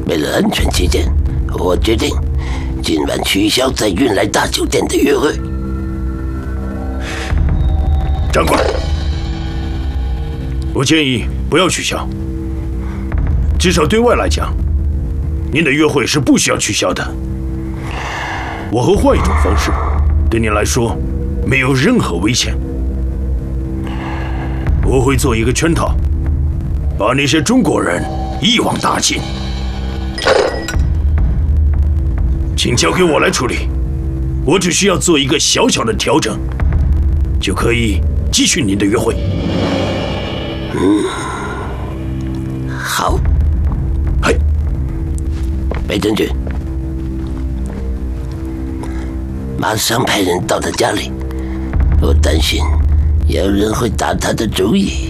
为了安全起见，我决定今晚取消在运来大酒店的约会。 长官，我建议不要取消，至少对外来讲，您的约会是不需要取消的。我会换一种方式，对您来说没有任何危险。我会做一个圈套，把那些中国人一网打尽。请交给我来处理，我只需要做一个小小的调整，就可以继续您的约会。 好。 嘿， 梅将军，马上派人到他家里，我担心有人会打他的主意。